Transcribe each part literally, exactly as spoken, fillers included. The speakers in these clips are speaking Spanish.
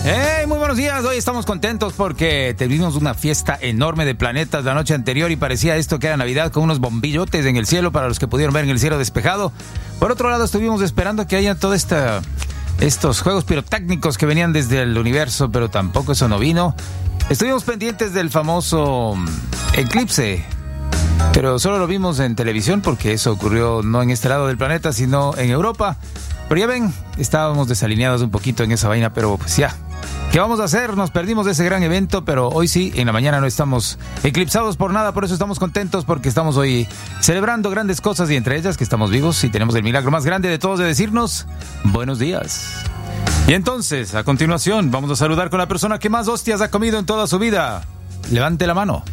Hey, muy buenos días. Hoy estamos contentos porque tuvimos una fiesta enorme de planetas la noche anterior y parecía esto que era Navidad, con unos bombillotes en el cielo para los que pudieron ver en el cielo despejado. Por otro lado, estuvimos esperando que haya todo esta, estos juegos pirotécnicos que venían desde el universo, pero tampoco eso no vino. Estuvimos pendientes del famoso eclipse, pero solo lo vimos en televisión porque eso ocurrió no en este lado del planeta, sino en Europa. Pero ya ven, estábamos desalineados un poquito en esa vaina, pero pues ya. ¿Qué vamos a hacer? Nos perdimos de ese gran evento, pero hoy sí, en la mañana no estamos eclipsados por nada, por eso estamos contentos, porque estamos hoy celebrando grandes cosas y entre ellas que estamos vivos y tenemos el milagro más grande de todos de decirnos buenos días. Y entonces, a continuación, vamos a saludar con la persona que más hostias ha comido en toda su vida. Levante la mano.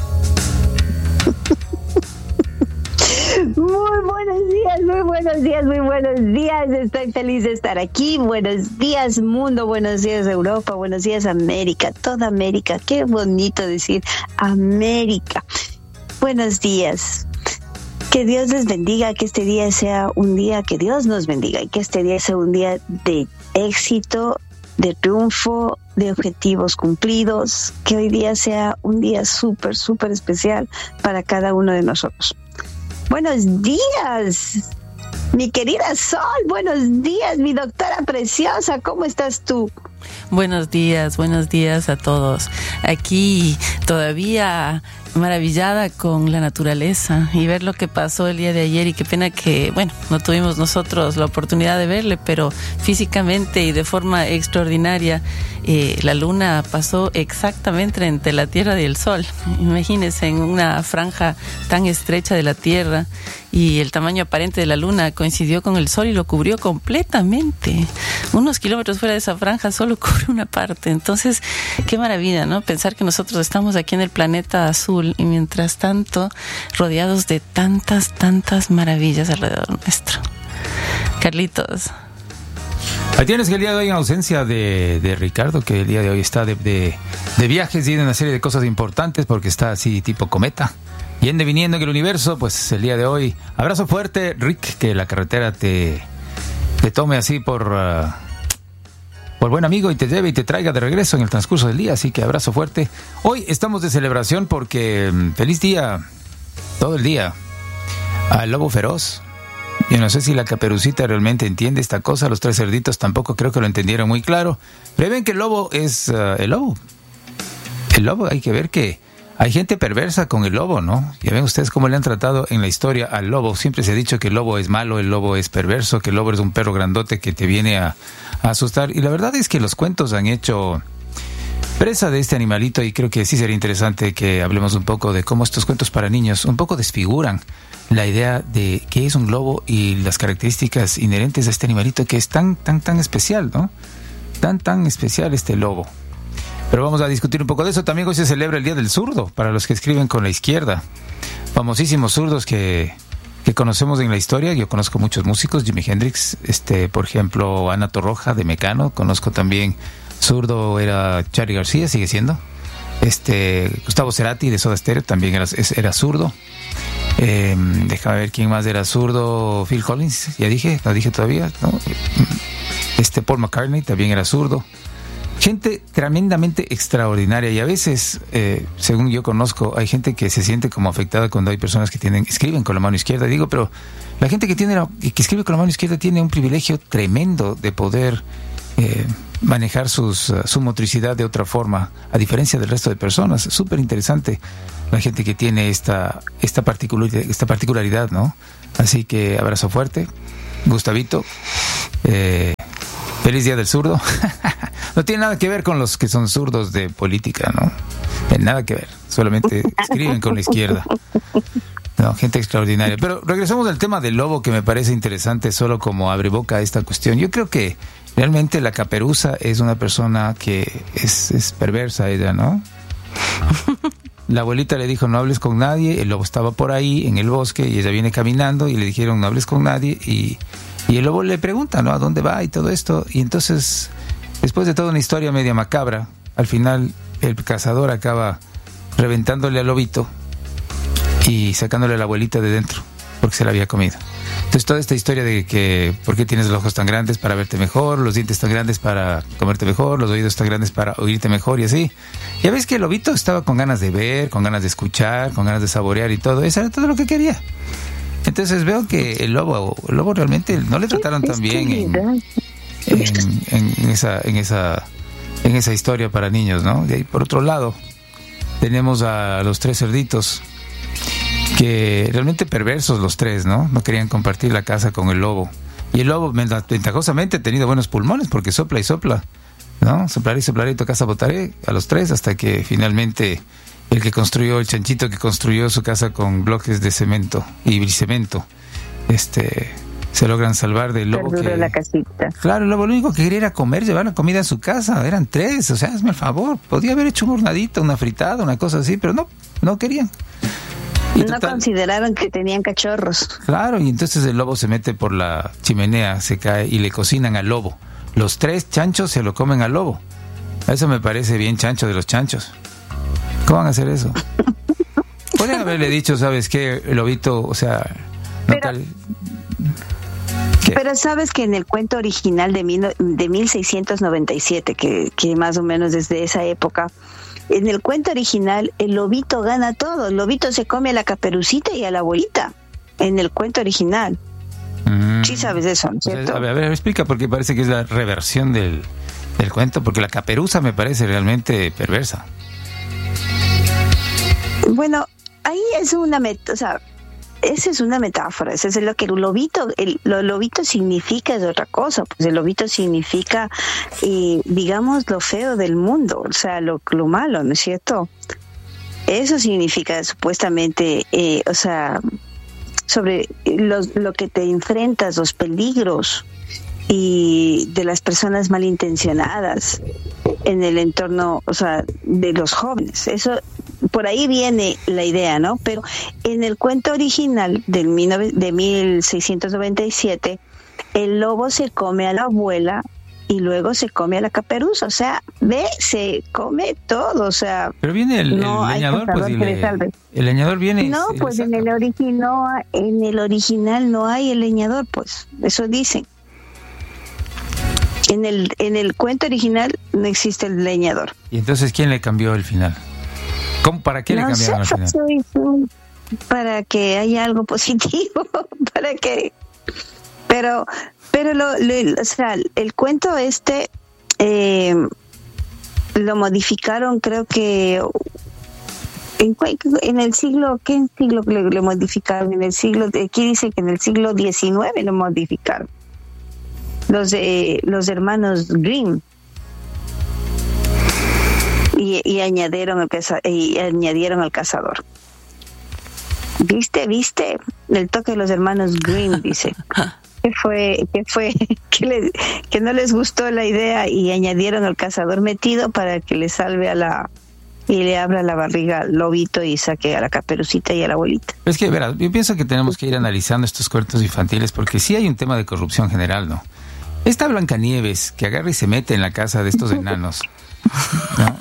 Muy buenos días, muy buenos días, muy buenos días. Estoy feliz de estar aquí. Buenos días, mundo. Buenos días, Europa. Buenos días, América. Toda América. Qué bonito decir América. Buenos días. Que Dios les bendiga, que este día sea un día que Dios nos bendiga y que este día sea un día de éxito, de triunfo, de objetivos cumplidos. Que hoy día sea un día súper, súper especial para cada uno de nosotros. Buenos días, mi querida Sol. Buenos días, mi doctora preciosa. ¿Cómo estás tú? Buenos días, buenos días a todos. Aquí todavía maravillada con la naturaleza y ver lo que pasó el día de ayer, y qué pena que, bueno, no tuvimos nosotros la oportunidad de verle, pero físicamente y de forma extraordinaria, eh, la luna pasó exactamente entre la Tierra y el Sol. Imagínense, en una franja tan estrecha de la Tierra, y el tamaño aparente de la luna coincidió con el Sol y lo cubrió completamente. Unos kilómetros fuera de esa franja solo cubre una parte. Entonces, qué maravilla, ¿no? Pensar que nosotros estamos aquí en el planeta azul y mientras tanto rodeados de tantas, tantas maravillas alrededor nuestro. Carlitos. Ahí tienes que el día de hoy, en ausencia de, de Ricardo, que el día de hoy está de, de, de viajes y de una serie de cosas importantes porque está así tipo cometa, yendo y viniendo en el universo, pues el día de hoy, abrazo fuerte, Rick, que la carretera te, te tome así por, uh, por buen amigo y te lleve y te traiga de regreso en el transcurso del día, así que abrazo fuerte. Hoy estamos de celebración porque um, feliz día, todo el día, al lobo feroz. Yo no sé si la Caperucita realmente entiende esta cosa, los tres cerditos tampoco creo que lo entendieron muy claro, pero ven que el lobo es uh, el lobo. El lobo, hay que ver que hay gente perversa con el lobo, ¿no? Ya ven ustedes cómo le han tratado en la historia al lobo. Siempre se ha dicho que el lobo es malo, el lobo es perverso, que el lobo es un perro grandote que te viene a, a asustar. Y la verdad es que los cuentos han hecho presa de este animalito, y creo que sí sería interesante que hablemos un poco de cómo estos cuentos para niños un poco desfiguran la idea de qué es un lobo y las características inherentes a este animalito que es tan, tan, tan especial, ¿no? Tan, tan especial este lobo. Pero vamos a discutir un poco de eso. También hoy se celebra el Día del Zurdo, para los que escriben con la izquierda. Famosísimos zurdos que, que conocemos en la historia. Yo conozco muchos músicos, Jimi Hendrix, este, por ejemplo, Ana Torroja de Mecano. Conozco también, zurdo era Charly García, sigue siendo. Este, Gustavo Cerati de Soda Stereo también era, era zurdo. Eh, déjame ver quién más era zurdo. Phil Collins, ya dije, no dije todavía, ¿no? Este, Paul McCartney también era zurdo. Gente tremendamente extraordinaria, y a veces, eh, según yo conozco, hay gente que se siente como afectada cuando hay personas que tienen escriben con la mano izquierda. Digo, pero la gente que tiene la, que escribe con la mano izquierda tiene un privilegio tremendo de poder eh, manejar sus, uh, su motricidad de otra forma, a diferencia del resto de personas. Es súper interesante la gente que tiene esta, esta, particular, esta particularidad, ¿no? Así que abrazo fuerte, Gustavito. Eh, Feliz Día del Zurdo. No tiene nada que ver con los que son zurdos de política, ¿no? Tiene nada que ver. Solamente escriben con la izquierda. No, gente extraordinaria. Pero regresamos al tema del lobo, que me parece interesante solo como abre boca a esta cuestión. Yo creo que realmente la caperuza es una persona que es, es perversa ella, ¿no? La abuelita le dijo no hables con nadie, el lobo estaba por ahí en el bosque y ella viene caminando y le dijeron no hables con nadie, y, y el lobo le pregunta, ¿no? ¿A dónde va? Y todo esto. Y entonces, después de toda una historia media macabra, al final el cazador acaba reventándole al lobito y sacándole a la abuelita de dentro porque se la había comido. Entonces toda esta historia de que por qué tienes los ojos tan grandes para verte mejor, los dientes tan grandes para comerte mejor, los oídos tan grandes para oírte mejor y así. Ya ves que el lobito estaba con ganas de ver, con ganas de escuchar, con ganas de saborear y todo. Eso era todo lo que quería. Entonces veo que el lobo, el lobo realmente no le trataron tan bien en, en, en, en esa, en esa, en esa historia para niños, ¿no? De ahí por otro lado tenemos a los tres cerditos, que realmente perversos los tres, ¿no? No querían compartir la casa con el lobo. Y el lobo ventajosamente ha tenido buenos pulmones porque sopla y sopla, ¿no? Soplaré y soplaré y tu casa botaré a los tres hasta que finalmente el que construyó, el chanchito que construyó su casa con bloques de cemento y bicemento, este, se logran salvar del lobo que... la casita. Claro, el lobo lo único que quería era comer, llevar la comida a su casa. Eran tres, o sea, hazme el favor. Podía haber hecho un hornadito, una fritada, una cosa así, pero no, no querían. Y no total, consideraron que tenían cachorros. Claro, y entonces el lobo se mete por la chimenea, se cae y le cocinan al lobo. Los tres chanchos se lo comen al lobo. Eso me parece bien chancho de los chanchos. ¿Cómo van a hacer eso? Podrían haberle dicho, ¿sabes qué? El lobito, o sea... No pero, cal... pero sabes que en el cuento original de, mil, de mil seiscientos noventa y siete, que, que más o menos desde esa época... En el cuento original, el lobito gana todo. El lobito se come a la Caperucita y a la abuelita. En el cuento original. Mm. Sí sabes eso, ¿no? ¿Cierto? A ver, a ver, explica, porque parece que es la reversión del, del cuento, porque la caperuza me parece realmente perversa. Bueno, ahí es una meta, o sea, esa es una metáfora. Eso es lo que el lobito, el lo lobito significa es otra cosa. Pues el lobito significa, eh, digamos, lo feo del mundo, o sea, lo, lo malo, ¿no es cierto? Eso significa supuestamente, eh, o sea, sobre los, lo que te enfrentas, los peligros y de las personas malintencionadas en el entorno, o sea, de los jóvenes. Eso, por ahí viene la idea, ¿no? Pero en el cuento original del de mil seiscientos noventa y siete, el lobo se come a la abuela y luego se come a la caperuza, o sea, ve, se come todo, o sea... Pero viene el, no el leñador, pues, y le, el leñador viene... No, y pues en el, origi, no, en el original no hay el leñador, pues, eso dicen. En el, en el cuento original no existe el leñador. ¿Y entonces quién le cambió el final? ¿Cómo, ¿Para qué no le cambiaron sé, el final? Soy, soy, para que haya algo positivo, para que... Pero... Pero lo, lo, o sea, el cuento este eh, lo modificaron, creo que en, en el siglo, ¿qué siglo le, le modificaron? En el siglo, aquí dice que en el siglo diecinueve lo modificaron. Los eh, los hermanos Grimm y, y añadieron el y añadieron al cazador. ¿Viste? ¿Viste? El toque de los hermanos Grimm, dice. que fue que fue que, le, que no les gustó la idea y añadieron al cazador metido para que le salve a la y le abra la barriga al lobito y saque a la caperucita y a la abuelita. Es que, verás, yo pienso que tenemos que ir analizando estos cuentos infantiles porque sí hay un tema de corrupción general, ¿no? Esta Blancanieves que agarra y se mete en la casa de estos enanos, ¿no?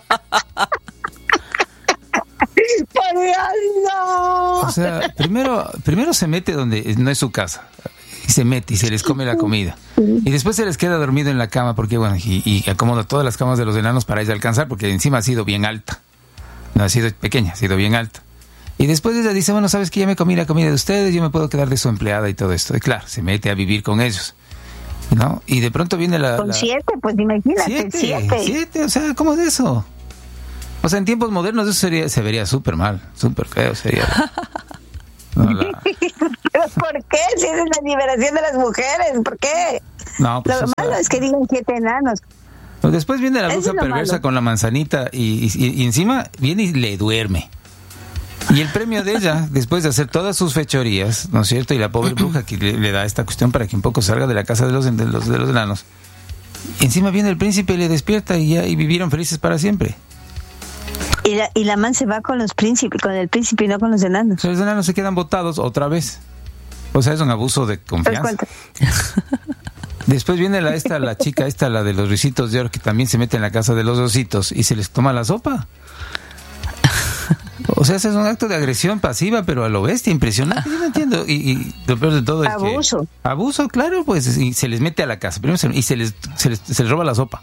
¡Por Dios, no! O sea, primero, primero se mete donde no es su casa. Y se mete y se les come la comida. Y después se les queda dormido en la cama porque, bueno, y, y acomoda todas las camas de los enanos para ella alcanzar porque encima ha sido bien alta. No ha sido pequeña, ha sido bien alta. Y después ella dice, bueno, sabes que ya me comí la comida de ustedes, yo me puedo quedar de su empleada y todo esto. Y claro, se mete a vivir con ellos, ¿no? Y de pronto viene la... Con la... siete, pues imagínate, siete, siete. Siete, o sea, ¿cómo es eso? O sea, en tiempos modernos eso sería, se vería súper mal, súper feo sería. No, la... ¿Pero por qué? Si es la liberación de las mujeres, ¿por qué? No, pues, lo malo sea... es que digan siete enanos. Pues después viene la bruja perversa malo. Con la manzanita y, y, y encima viene y le duerme. Y el premio de ella, después de hacer todas sus fechorías, ¿no es cierto? Y la pobre bruja que le, le da esta cuestión para que un poco salga de la casa de los, de los, de los enanos. Y encima viene el príncipe y le despierta y ya y vivieron felices para siempre. Y la, y la man se va con los príncipes, con el príncipe y no con los enanos. Los enanos se quedan botados otra vez. O sea, es un abuso de confianza. Después viene la esta, la chica esta, la de los risitos de oro, que también se mete en la casa de los ositos y se les toma la sopa. O sea, ese es un acto de agresión pasiva, pero a lo bestia, impresionante. Yo no entiendo. Y, y lo peor de todo es abuso. que... Abuso, claro, pues. Y se les mete a la casa. Primero se, y se les, se les, se les roba la sopa.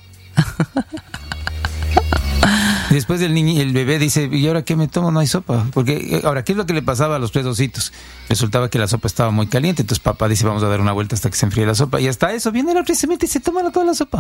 Después el niño, el bebé dice, ¿y ahora qué me tomo? No hay sopa. Porque, ahora, ¿qué es lo que le pasaba a los tres ositos? Resultaba que la sopa estaba muy caliente. Entonces papá dice, vamos a dar una vuelta hasta que se enfríe la sopa. Y hasta eso viene el otro y se mete y se toma toda la sopa.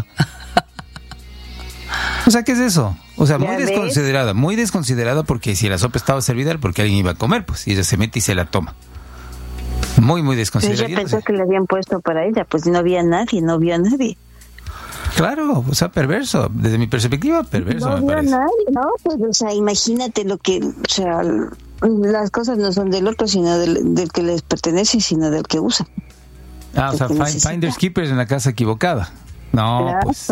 O sea, ¿qué es eso? O sea, muy desconsiderada, muy desconsiderada, porque si la sopa estaba servida era porque alguien iba a comer, pues, y ella se mete y se la toma. Muy, muy desconsiderada. Ella pensó que le habían puesto para ella, pues no había nadie, no vio a nadie. Claro, o sea, perverso. Desde mi perspectiva, perverso, no me vio parece. A nadie, no, pues, o sea, imagínate lo que, o sea, las cosas no son del otro, sino del, del que les pertenece, sino del que usa. Ah, o sea, find, finders keepers en la casa equivocada. No, claro. Pues.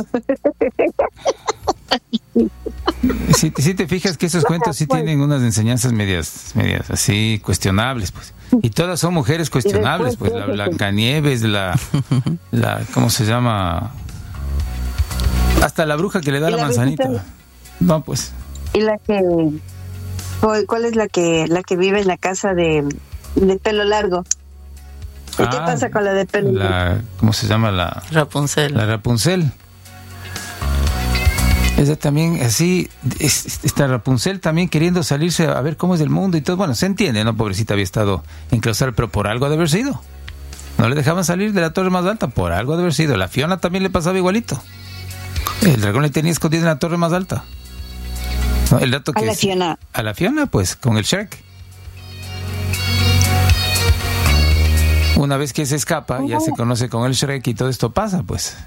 Si, si te fijas que esos cuentos sí tienen unas enseñanzas medias, medias así cuestionables, pues. Y todas son mujeres cuestionables, pues. La Blancanieves, la, la, ¿cómo se llama? Hasta la bruja que le da la, la manzanita. Bruja. No, pues. Y la que, ¿cuál es la que, la que vive en la casa de, de pelo largo? ¿Y ah, qué pasa con la de pelo la, largo? ¿Cómo se llama la? Rapunzel. La Rapunzel. Ella también, así, esta Rapunzel también queriendo salirse a ver cómo es el mundo y todo. Bueno, se entiende, ¿no? Pobrecita había estado enclaustrada, pero por algo ha de haber sido. No le dejaban salir de la torre más alta, por algo ha de haber sido. La Fiona también le pasaba igualito. El dragón le tenía escondido en la torre más alta. ¿No? El dato que a la es, Fiona. A la Fiona, pues, con el Shrek. Una vez que se escapa, uh-huh. ya se conoce con el Shrek y todo esto pasa, pues.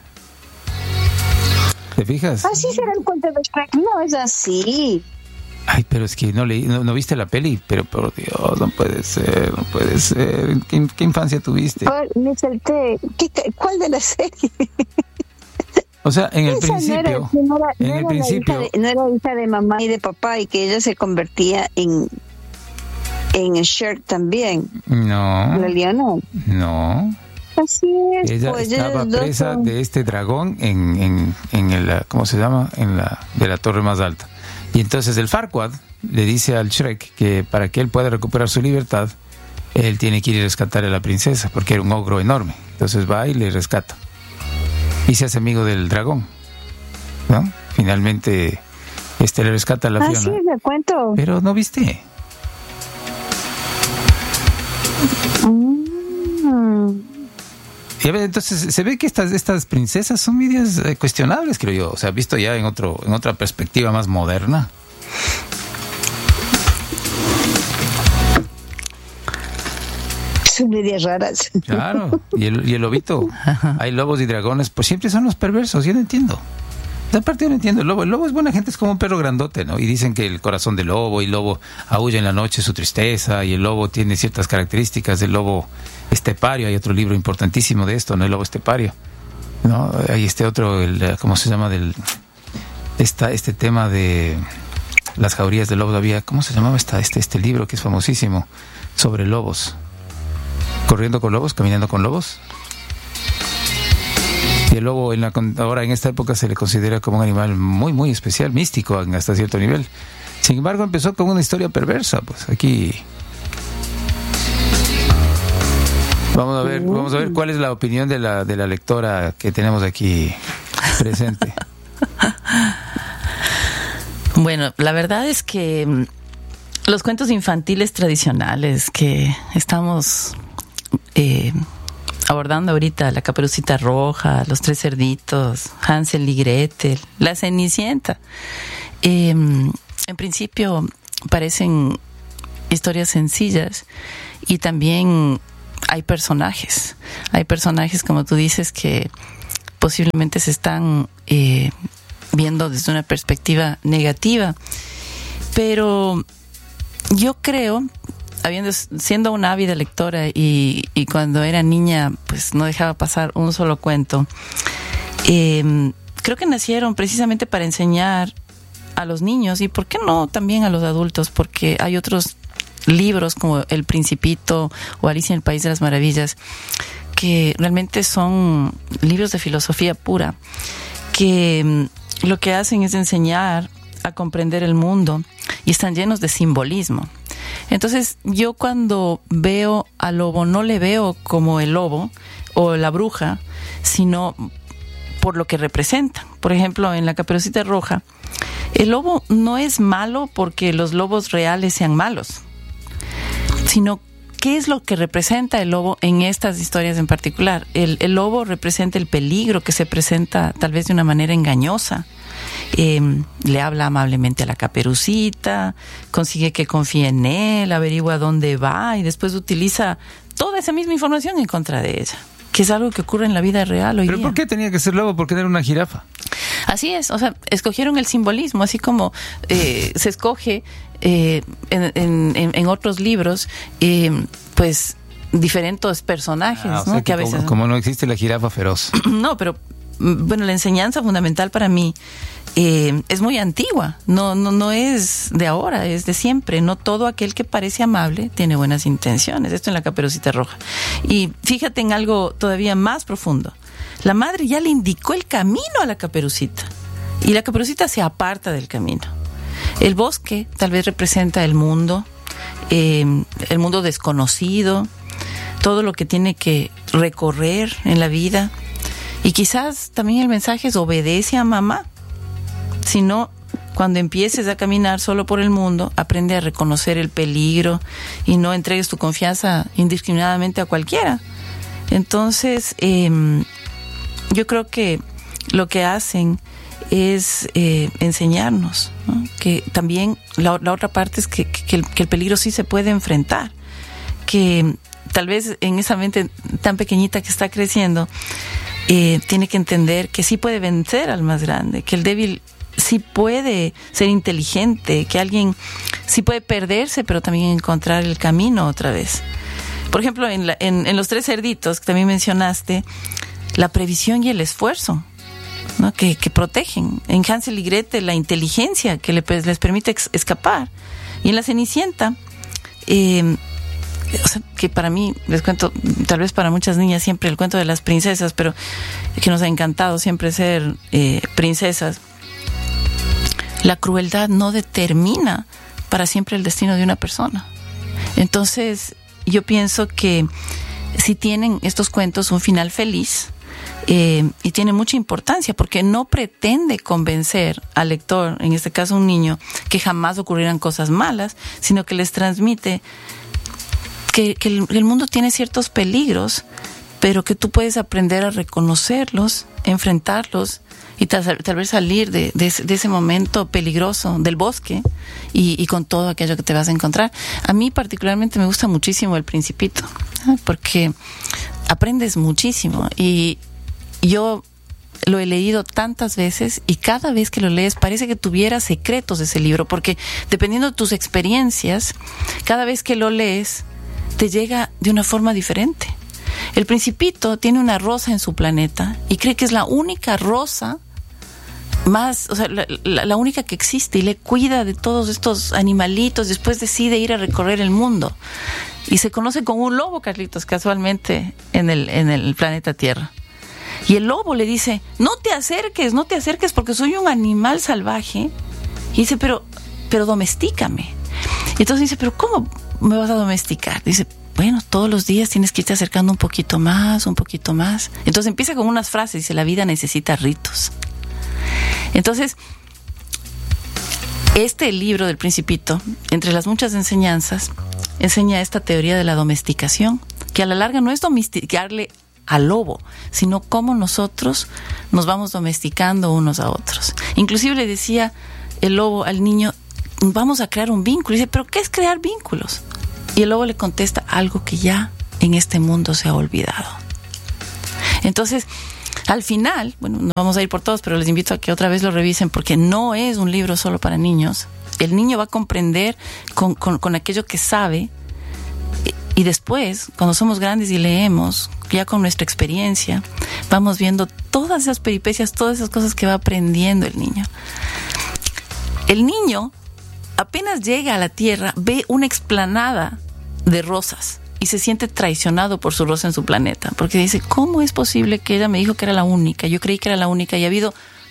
¿Te fijas? Así será el cuento de Shrek. No es así. Ay, pero es que no leí, no, no viste la peli. Pero por Dios, no puede ser, no puede ser. ¿Qué, qué infancia tuviste? Oh, me salté. ¿Qué, ¿Cuál de la serie? O sea, en el Esa principio, no era, no era, en no el era principio, de, no era hija de mamá y de papá y que ella se convertía en en Shrek también. No. La Leona. No. Así es. Ella pues, estaba presa son... de este dragón en, en, en el, ¿cómo se llama? En la de la torre más alta. Y entonces el Farquaad le dice al Shrek que para que él pueda recuperar su libertad, él tiene que ir a rescatar a la princesa, porque era un ogro enorme. Entonces va y le rescata. Y se hace amigo del dragón, ¿no? Finalmente, este le rescata a la ah, Fiona. Ah, sí, me cuento. Pero no viste. Mm. Y a ver, entonces se ve que estas estas princesas son medias eh, cuestionables, creo yo. O sea, visto ya en otro en otra perspectiva más moderna. Son medias raras. Claro, y el, y el lobito. Hay lobos y dragones, pues siempre son los perversos, yo no entiendo. Esa parte yo no entiendo. El lobo, el lobo es buena gente, es como un perro grandote, ¿no? Y dicen que el corazón del lobo, y el lobo aúlla en la noche su tristeza, y el lobo tiene ciertas características del lobo estepario. Hay otro libro importantísimo de esto, ¿no? El lobo estepario, ¿no? Hay este otro, el, ¿cómo se llama? Del esta, este tema de las jaurías de lobos. Había, ¿cómo se llamaba esta, este, este libro que es famosísimo sobre lobos? Corriendo con lobos, caminando con lobos. Y el lobo en la, ahora en esta época se le considera como un animal muy muy especial, místico hasta cierto nivel. Sin embargo, empezó con una historia perversa, pues aquí vamos a ver, vamos a ver cuál es la opinión de la de la lectora que tenemos aquí presente. Bueno, la verdad es que los cuentos infantiles tradicionales que estamos eh, abordando ahorita, la Caperucita Roja, los Tres Cerditos, Hansel y Gretel, la Cenicienta, eh, en principio parecen historias sencillas y también hay personajes, hay personajes como tú dices que posiblemente se están eh, viendo desde una perspectiva negativa, pero yo creo, habiendo siendo una ávida lectora y, y cuando era niña pues no dejaba pasar un solo cuento, eh, creo que nacieron precisamente para enseñar a los niños y por qué no también a los adultos, porque hay otros libros como El Principito o Alicia en el País de las Maravillas que realmente son libros de filosofía pura que lo que hacen es enseñar a comprender el mundo y están llenos de simbolismo. Entonces, yo cuando veo al lobo, no le veo como el lobo o la bruja, sino por lo que representa. Por ejemplo, en la Caperucita Roja, el lobo no es malo porque los lobos reales sean malos, sino ¿qué es lo que representa el lobo en estas historias en particular? El, el lobo representa el peligro que se presenta tal vez de una manera engañosa. Eh, le habla amablemente a la Caperucita, consigue que confíe en él, averigua dónde va y después utiliza toda esa misma información en contra de ella, que es algo que ocurre en la vida real hoy ¿Pero día. por qué tenía que ser lobo? ¿Por qué no era una jirafa? Así es, o sea, escogieron el simbolismo, así como eh, se escoge eh, en, en, en otros libros, eh, pues diferentes personajes, Ah, o sea ¿no? que Que a veces como, como no existe la jirafa feroz. no, pero bueno, la enseñanza fundamental para mí eh, es muy antigua, no, no, no es de ahora, es de siempre. No todo aquel que parece amable tiene buenas intenciones. Esto en la Caperucita Roja. Y fíjate en algo todavía más profundo. La madre ya le indicó el camino a la Caperucita y la Caperucita se aparta del camino. El bosque tal vez representa el mundo, eh, el mundo desconocido, todo lo que tiene que recorrer en la vida. Y quizás también el mensaje es obedece a mamá. Si no, cuando empieces a caminar solo por el mundo, aprende a reconocer el peligro y no entregues tu confianza indiscriminadamente a cualquiera. Entonces, eh, yo creo que lo que hacen es eh, enseñarnos, ¿no? Que también la, la otra parte es que, que, el, que el peligro sí se puede enfrentar, que tal vez en esa mente tan pequeñita que está creciendo, eh, tiene que entender que sí puede vencer al más grande, que el débil sí puede ser inteligente, que alguien sí puede perderse, pero también encontrar el camino otra vez. Por ejemplo, en, la, en, en Los Tres Cerditos, que también mencionaste, la previsión y el esfuerzo, ¿no? que, que protegen. En Hansel y Gretel, la inteligencia que le, pues, les permite ex, escapar. Y en La Cenicienta, eh, o sea, que para mí, les cuento, tal vez para muchas niñas siempre el cuento de las princesas, pero que nos ha encantado siempre ser eh, princesas. La crueldad no determina para siempre el destino de una persona. Entonces, yo pienso que si tienen estos cuentos un final feliz, eh, y tiene mucha importancia porque no pretende convencer al lector, en este caso un niño, que jamás ocurrirán cosas malas, sino que les transmite que, que el, el mundo tiene ciertos peligros, pero que tú puedes aprender a reconocerlos, enfrentarlos y tal, tal vez salir de, de, de ese momento peligroso del bosque y, y con todo aquello que te vas a encontrar. A mí particularmente me gusta muchísimo El Principito, ¿eh? Porque aprendes muchísimo y yo lo he leído tantas veces y cada vez que lo lees parece que tuvieras secretos de ese libro, porque dependiendo de tus experiencias, cada vez que lo lees te llega de una forma diferente. El Principito tiene una rosa en su planeta y cree que es la única rosa más, o sea, la, la, la única que existe, y le cuida de todos estos animalitos. Después decide ir a recorrer el mundo y se conoce con un lobo, Carlitos, casualmente en el, en el planeta Tierra. Y el lobo le dice, no te acerques, no te acerques porque soy un animal salvaje. Y dice, pero, pero domestícame. Y entonces dice, pero ¿cómo me vas a domesticar? Dice, bueno, todos los días tienes que irte acercando un poquito más, un poquito más. Entonces empieza con unas frases, dice, la vida necesita ritos. Entonces, este libro del Principito, entre las muchas enseñanzas, enseña esta teoría de la domesticación, que a la larga no es domesticarle al lobo, sino cómo nosotros nos vamos domesticando unos a otros. Inclusive le decía el lobo al niño, vamos a crear un vínculo. Y dice, ¿pero qué es crear vínculos? Y el lobo le contesta, algo que ya en este mundo se ha olvidado. Entonces, al final, bueno, no vamos a ir por todos, pero les invito a que otra vez lo revisen porque no es un libro solo para niños. El niño va a comprender con, con, con aquello que sabe, y después, cuando somos grandes y leemos, ya con nuestra experiencia, vamos viendo todas esas peripecias, todas esas cosas que va aprendiendo el niño. El niño apenas llega a la tierra, ve una explanada de rosas y se siente traicionado por su rosa en su planeta, porque dice, ¿cómo es posible que ella me dijo que era la única? Yo creí que era la única y ha habido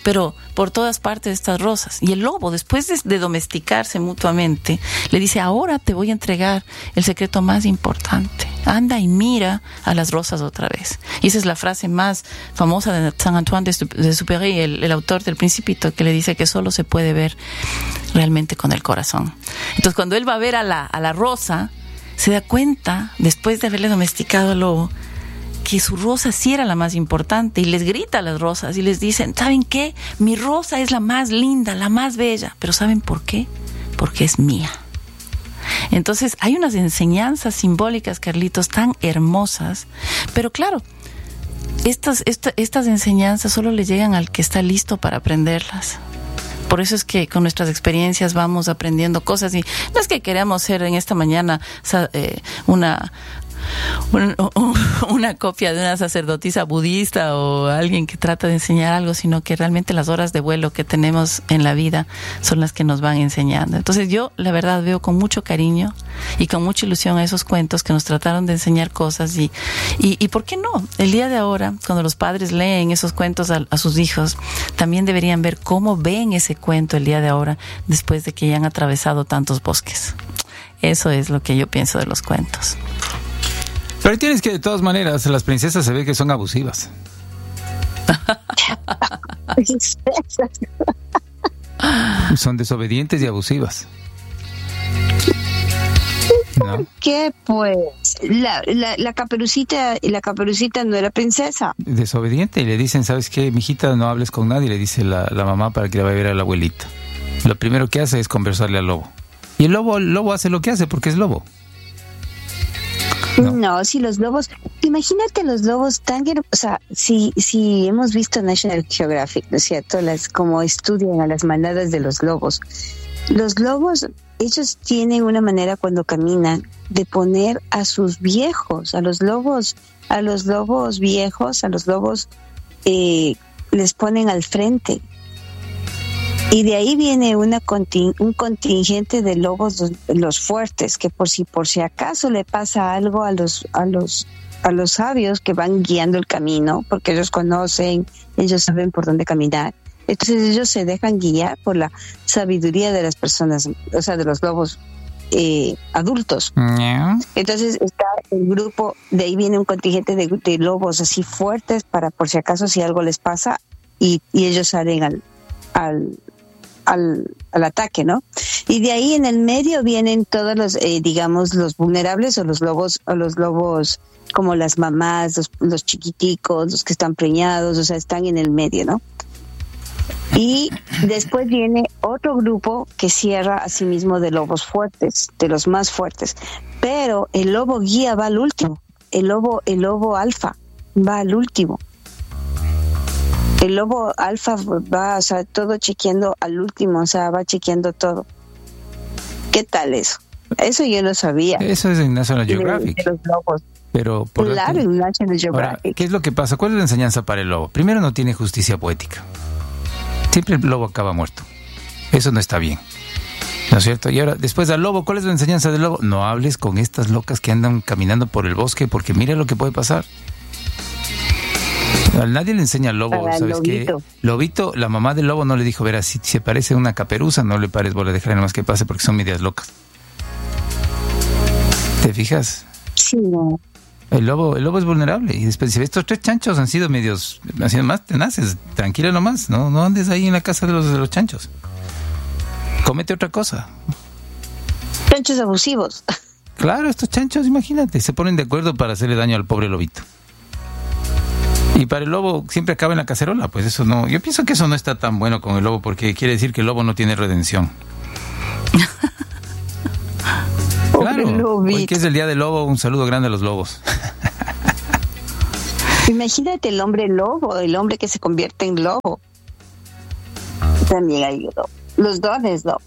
pero por todas partes estas rosas. Y el lobo, después de, de domesticarse mutuamente, le dice, ahora te voy a entregar el secreto más importante. Anda y mira a las rosas otra vez. Y esa es la frase más famosa de Saint Antoine de Exupéry, el, el autor del Principito, que le dice que solo se puede ver realmente con el corazón. Entonces, cuando él va a ver a la, a la rosa, se da cuenta, después de haberle domesticado al lobo, que su rosa sí era la más importante, y les grita a las rosas y les dicen, ¿saben qué? Mi rosa es la más linda, la más bella. ¿Pero saben por qué? Porque es mía. Entonces hay unas enseñanzas simbólicas, Carlitos, tan hermosas, pero claro, estas, esta, estas enseñanzas solo le llegan al que está listo para aprenderlas. Por eso es que con nuestras experiencias vamos aprendiendo cosas, y no es que queramos ser en esta mañana eh, una... Un, una copia de una sacerdotisa budista o alguien que trata de enseñar algo, sino que realmente las horas de vuelo que tenemos en la vida son las que nos van enseñando. Entonces yo, la verdad, veo con mucho cariño y con mucha ilusión a esos cuentos que nos trataron de enseñar cosas, y, y, y ¿por qué no? El día de ahora, cuando los padres leen esos cuentos a, a sus hijos, también deberían ver cómo ven ese cuento el día de ahora, después de que ya han atravesado tantos bosques. Eso es lo que yo pienso de los cuentos. Pero tienes que, de todas maneras, las princesas se ve que son abusivas. Son desobedientes y abusivas. ¿No? ¿Qué pues? La, la, la caperucita, la caperucita no era princesa. Desobediente, y le dicen, ¿sabes qué, mijita? No hables con nadie, le dice la, la mamá para que la vaya a ver a la abuelita. Lo primero que hace es conversarle al lobo. Y el lobo, el lobo hace lo que hace porque es lobo. No. no, si los lobos, imagínate los lobos tan, o sea, si, si hemos visto National Geographic, ¿no es cierto? Las, como estudian a las manadas de los lobos. Los lobos, ellos tienen una manera cuando caminan de poner a sus viejos, a los lobos, a los lobos viejos, a los lobos, eh, les ponen al frente. Y de ahí viene una conting- un contingente de lobos, los, los fuertes, que por si por si acaso le pasa algo a los a los a los sabios que van guiando el camino, porque ellos conocen, ellos saben por dónde caminar. Entonces ellos se dejan guiar por la sabiduría de las personas, o sea, de los lobos eh, adultos. Yeah. Entonces está el grupo, de ahí viene un contingente de, de lobos así fuertes para por si acaso si algo les pasa, y, y ellos salen al al Al, al ataque, ¿no? Y de ahí en el medio vienen todos los, eh, digamos, los vulnerables, o los lobos, o los lobos como las mamás, los, los chiquiticos, los que están preñados, o sea, están en el medio, ¿no? Y después viene otro grupo que cierra a sí mismo de lobos fuertes, de los más fuertes. Pero el lobo guía va al último, el lobo, el lobo alfa va al último. El lobo alfa va, o sea, todo chequeando al último, o sea, va chequeando todo. ¿Qué tal eso? Eso yo no sabía. Eso es en National Geographic. De, de los lobos. Pero por claro, en National Geographic. Ahora, ¿qué es lo que pasa? ¿Cuál es la enseñanza para el lobo? Primero, no tiene justicia poética. Siempre el lobo acaba muerto. Eso no está bien, ¿no es cierto? Y ahora, después del lobo, ¿cuál es la enseñanza del lobo? No hables con estas locas que andan caminando por el bosque, porque mira lo que puede pasar. A nadie le enseña al lobo, Para ¿sabes qué? Lobito, la mamá del lobo no le dijo, verás, si se parece a una caperuza, no le pares bola, dejaré nomás que pase porque son medias locas. ¿Te fijas? Sí, no. El lobo, el lobo es vulnerable, y después si estos tres chanchos han sido medios, han sido más tenaces, tranquila nomás, no, no andes ahí en la casa de los, de los chanchos. Cómete otra cosa. Chanchos abusivos. Claro, estos chanchos, imagínate, se ponen de acuerdo para hacerle daño al pobre lobito. Y para el lobo siempre acaba en la cacerola, pues eso no, yo pienso que eso no está tan bueno con el lobo, porque quiere decir que el lobo no tiene redención. Claro, hoy que es el día del lobo, un saludo grande a los lobos. Imagínate el hombre lobo, el hombre que se convierte en lobo. También hay lobo. Los dones, ¿no?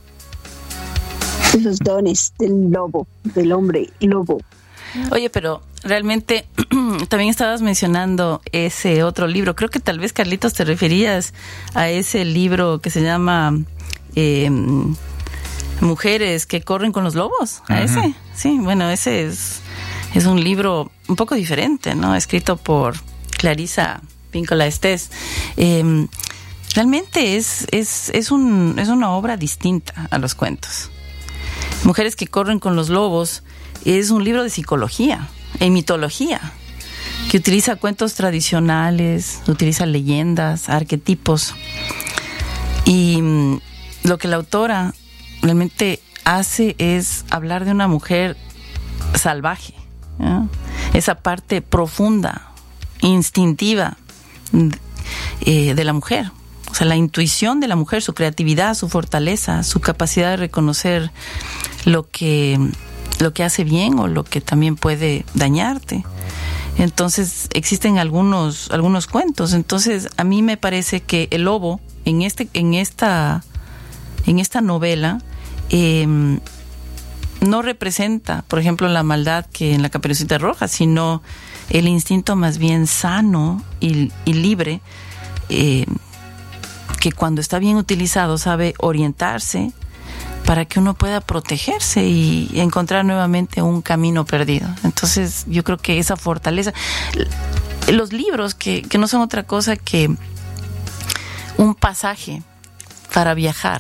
Los dones del lobo, del hombre lobo. Oye, pero realmente también estabas mencionando ese otro libro. Creo que tal vez, Carlitos, te referías a ese libro que se llama eh, Mujeres que corren con los lobos. ¿A uh-huh. ese? Sí, bueno, ese es, es un libro un poco diferente, ¿no? Escrito por Clarissa Pinkola Estés. Eh, realmente es, es, es, un, es una obra distinta a los cuentos. Mujeres que corren con los lobos es un libro de psicología y mitología, que utiliza cuentos tradicionales, utiliza leyendas, arquetipos. Y mm, lo que la autora realmente hace es hablar de una mujer salvaje, ¿no? Esa parte profunda, instintiva eh, de la mujer. O sea, la intuición de la mujer, su creatividad, su fortaleza, su capacidad de reconocer lo que, lo que hace bien o lo que también puede dañarte. Entonces, existen algunos, algunos cuentos. Entonces, a mí me parece que el lobo, en este, en esta, en esta novela, eh, no representa, por ejemplo, la maldad que en la Caperucita Roja, sino el instinto más bien sano y, y libre, eh, que cuando está bien utilizado sabe orientarse para que uno pueda protegerse y encontrar nuevamente un camino perdido. Entonces, yo creo que esa fortaleza, los libros que, que no son otra cosa que un pasaje para viajar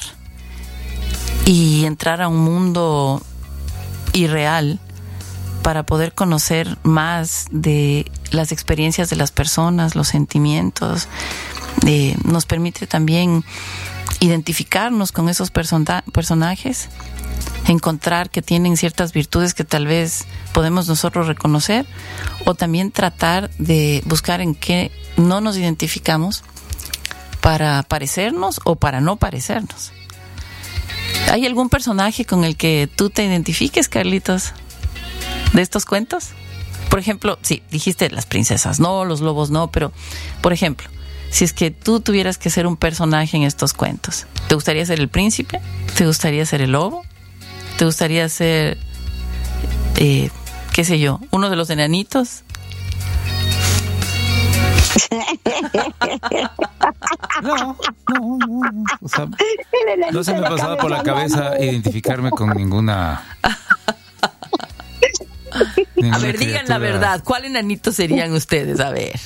y entrar a un mundo irreal para poder conocer más de las experiencias de las personas, los sentimientos, eh, nos permite también identificarnos con esos persona- personajes, encontrar que tienen ciertas virtudes que tal vez podemos nosotros reconocer, o también tratar de buscar en qué no nos identificamos para parecernos o para no parecernos. ¿Hay algún personaje con el que tú te identifiques, Carlitos, de estos cuentos? Por ejemplo, sí, dijiste las princesas no, los lobos no, pero, por ejemplo, si es que tú tuvieras que ser un personaje en estos cuentos, ¿te gustaría ser el príncipe? ¿Te gustaría ser el lobo? ¿Te gustaría ser, eh, qué sé yo, uno de los enanitos? No, no, no. O sea, no se me pasaba por la cabeza identificarme con ninguna. ninguna A ver, digan criatura. la verdad. ¿Cuál enanito serían ustedes? A ver.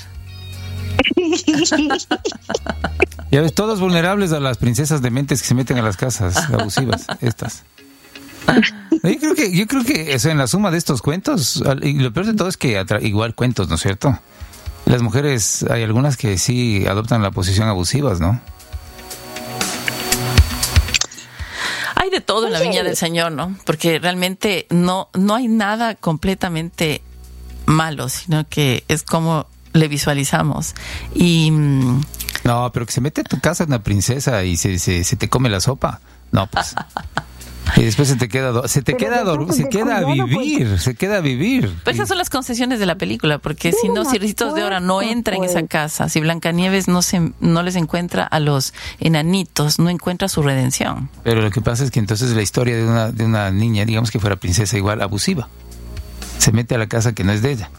Ya ves, todos vulnerables a las princesas dementes que se meten a las casas abusivas, estas. Yo creo que, yo creo que o sea, en la suma de estos cuentos, y lo peor de todo es que atra- igual cuentos, ¿no es cierto? Las mujeres, hay algunas que sí adoptan la posición abusivas, ¿no? Hay de todo en la Viña del Señor, ¿no? Porque realmente no, no hay nada completamente malo, sino que es como le visualizamos. Y mm, No, pero que se mete a tu casa una princesa y se, se, se te come la sopa. No, pues. Y después se te queda, do- se te Pero queda, de dor- pronto, se de queda a cuidado, vivir, pues. se queda a vivir. pero esas son las concesiones de la película, porque si no, Una si Ricitos de Ora no puerta, entra en pues. esa casa, si Blancanieves no se no les encuentra a los enanitos, no encuentra su redención. Pero lo que pasa es que entonces la historia de una, de una niña, digamos que fuera princesa igual, abusiva, se mete a la casa que no es de ella.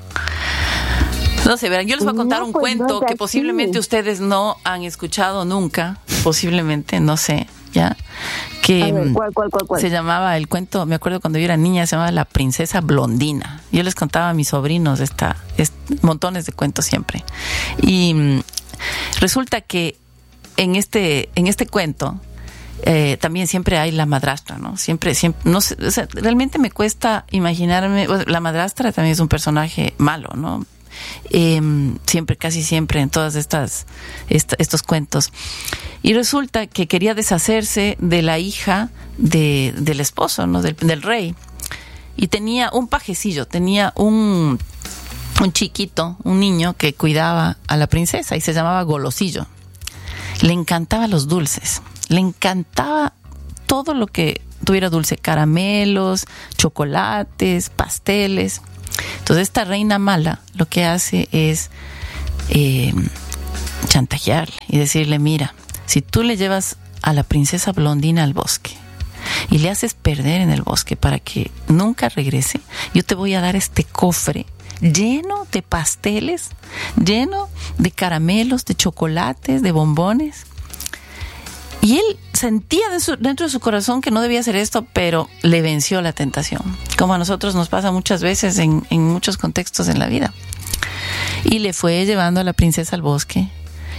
No sé, verán, yo les voy a contar No, un pues, no cuento es que así. posiblemente ustedes no han escuchado nunca, posiblemente, no sé, ¿ya? Que A ver, mm, ¿cuál, cuál, cuál, cuál? se llamaba, el cuento, me acuerdo cuando yo era niña, se llamaba La Princesa Blondina. Yo les contaba a mis sobrinos esta, est- montones de cuentos siempre. Y mm, resulta que en este, en este cuento eh, también siempre hay la madrastra, ¿no? Siempre, siempre, no sé, o sea, realmente me cuesta imaginarme, bueno, la madrastra también es un personaje malo, ¿no? Eh, siempre, casi siempre en todas estas esta, estos cuentos. Y resulta que quería deshacerse de la hija de, del esposo, ¿no? Del, del rey. Y tenía un pajecillo, tenía un, un chiquito, un niño que cuidaba a la princesa y se llamaba Golosillo. Le encantaban los dulces, le encantaba todo lo que tuviera dulce, caramelos, chocolates, pasteles. Entonces esta reina mala lo que hace es eh, chantajearle y decirle, mira, si tú le llevas a la princesa Blondina al bosque y le haces perder en el bosque para que nunca regrese, yo te voy a dar este cofre lleno de pasteles, lleno de caramelos, de chocolates, de bombones. Y él sentía de su, dentro de su corazón que no debía hacer esto, pero le venció la tentación, como a nosotros nos pasa muchas veces en, en muchos contextos en la vida. Y le fue llevando a la princesa al bosque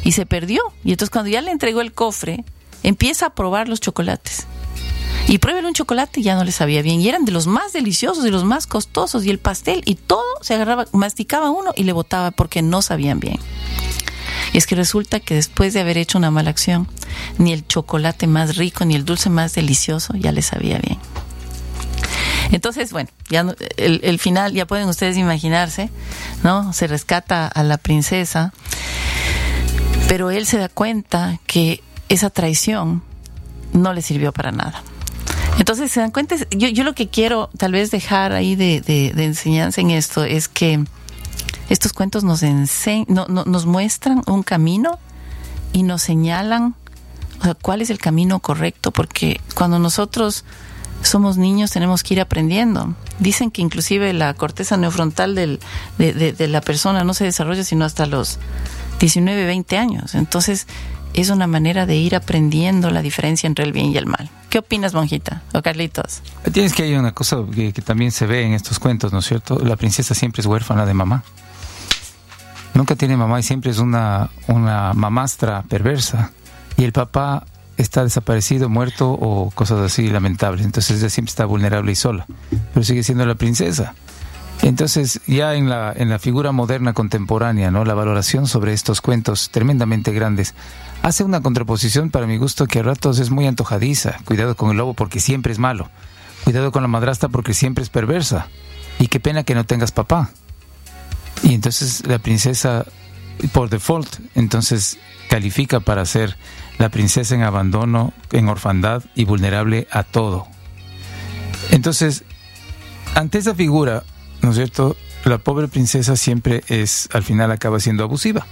y se perdió. Y entonces cuando ya le entregó el cofre, empieza a probar los chocolates. Y pruébele un chocolate y ya no le sabía bien. Y eran de los más deliciosos, de los más costosos. Y el pastel y todo se agarraba, masticaba uno y le botaba porque no sabían bien. Y es que resulta que después de haber hecho una mala acción, ni el chocolate más rico, ni el dulce más delicioso ya le sabía bien. Entonces, bueno, ya no, el, el final, ya pueden ustedes imaginarse, ¿no? Se rescata a la princesa, pero él se da cuenta que esa traición no le sirvió para nada. Entonces, se dan cuenta, yo, yo lo que quiero tal vez dejar ahí de, de, de enseñanza en esto es que estos cuentos nos enseñan, no, no, nos muestran un camino y nos señalan, o sea, cuál es el camino correcto, porque cuando nosotros somos niños tenemos que ir aprendiendo. Dicen que inclusive la corteza neofrontal del, de, de, de la persona no se desarrolla sino hasta los diecinueve, veinte años. Entonces, es una manera de ir aprendiendo la diferencia entre el bien y el mal. ¿Qué opinas, monjita? O Carlitos. Tienes que hay una cosa que, que también se ve en estos cuentos, ¿no es cierto? La princesa siempre es huérfana de mamá. Nunca tiene mamá y siempre es una, una mamastra perversa. Y el papá está desaparecido, muerto o cosas así lamentables. Entonces ella siempre está vulnerable y sola. Pero sigue siendo la princesa. Entonces, ya en la, en la figura moderna contemporánea, ¿no? La valoración sobre estos cuentos tremendamente grandes hace una contraposición, para mi gusto, que a ratos es muy antojadiza. Cuidado con el lobo porque siempre es malo. Cuidado con la madrastra porque siempre es perversa. Y qué pena que no tengas papá. Y entonces la princesa, por default, entonces califica para ser la princesa en abandono, en orfandad y vulnerable a todo. Entonces, ante esa figura, ¿no es cierto?, la pobre princesa siempre es, al final acaba siendo abusiva.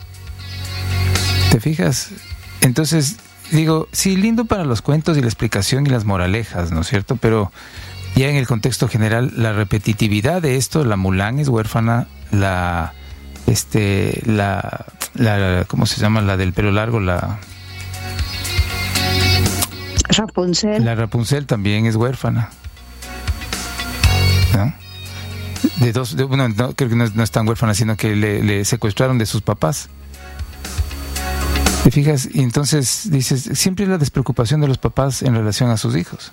¿Te fijas? Entonces, digo, sí, lindo para los cuentos y la explicación y las moralejas, ¿no es cierto? Pero ya en el contexto general, la repetitividad de esto, la Mulan es huérfana, la, este, la, la, ¿cómo se llama? La del pelo largo, la... Rapunzel. La Rapunzel también es huérfana, ¿no? De dos, de, bueno, no, creo que no, no es tan huérfana, sino que le, le secuestraron de sus papás. ¿Te fijas? Y entonces dices, siempre la despreocupación de los papás en relación a sus hijos.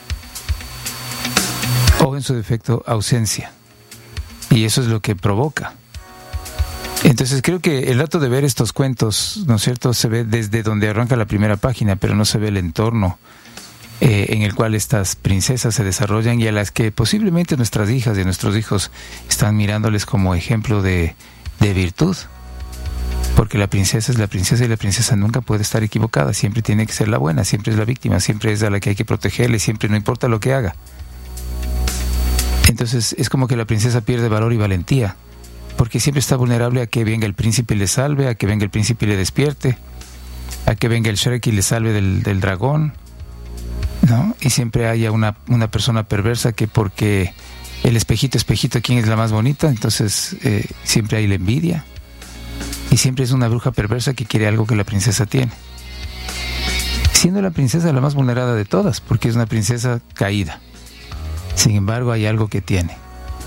O en su defecto, ausencia. Y eso es lo que provoca. Entonces creo que el dato de ver estos cuentos, ¿no es cierto?, se ve desde donde arranca la primera página, pero no se ve el entorno eh, en el cual estas princesas se desarrollan y a las que posiblemente nuestras hijas y nuestros hijos están mirándoles como ejemplo de, de virtud. Porque la princesa es la princesa y la princesa nunca puede estar equivocada, siempre tiene que ser la buena, siempre es la víctima, siempre es a la que hay que protegerle, siempre, no importa lo que haga. Entonces es como que la princesa pierde valor y valentía, porque siempre está vulnerable a que venga el príncipe y le salve, a que venga el príncipe y le despierte, a que venga el Shrek y le salve del, del dragón, ¿no? Y siempre haya una, una persona perversa que porque el espejito, espejito, ¿quién es la más bonita? Entonces eh, siempre hay la envidia. Y siempre es una bruja perversa que quiere algo que la princesa tiene. Siendo la princesa la más vulnerada de todas, porque es una princesa caída. Sin embargo, hay algo que tiene.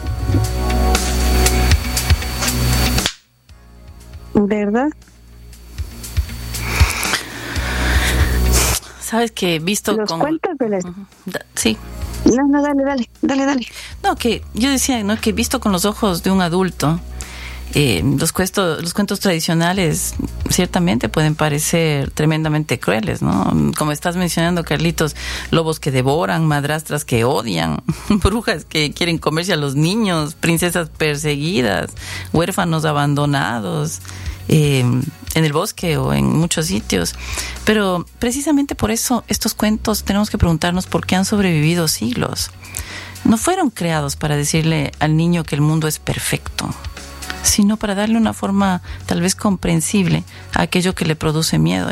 ¿Verdad? Sabes que he visto los con... cuentos de las... Uh-huh. Da, sí. No, no, dale, dale, dale, dale. No, que yo decía, ¿no?, que he visto con los ojos de un adulto, eh, los cuentos, los cuentos tradicionales ciertamente pueden parecer tremendamente crueles, ¿no? Como estás mencionando, Carlitos, lobos que devoran, madrastras que odian, brujas que quieren comerse a los niños, princesas perseguidas, huérfanos abandonados eh, en el bosque o en muchos sitios. Pero precisamente por eso estos cuentos tenemos que preguntarnos por qué han sobrevivido siglos. No fueron creados para decirle al niño que el mundo es perfecto, sino para darle una forma tal vez comprensible a aquello que le produce miedo.